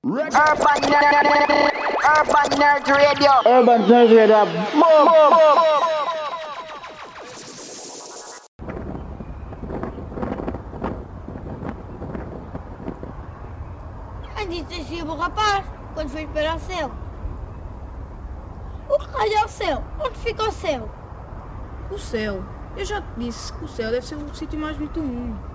Urban Nerd Radio. Urban Nerd Radio. Boom. Antes de o rapaz, quando foi para o céu. O que raio é o céu? Onde fica o céu? O céu? Eu já te disse que o céu deve ser o sítio mais bonito do mundo.